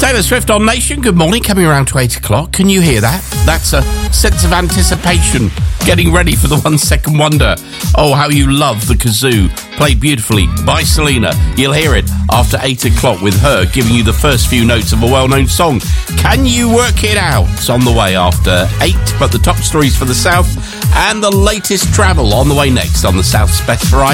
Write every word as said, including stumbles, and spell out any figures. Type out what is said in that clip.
Taylor Swift on Nation. Good morning, coming around to eight o'clock. Can you hear that? That's a sense of anticipation, getting ready for the One Second Wonder. Oh, how you love the kazoo, played beautifully by Selena. You'll hear it after eight o'clock with her giving you the first few notes of a well-known song. Can you work it out? It's on the way after eight, but the top stories for the South and the latest travel on the way next on the South Specified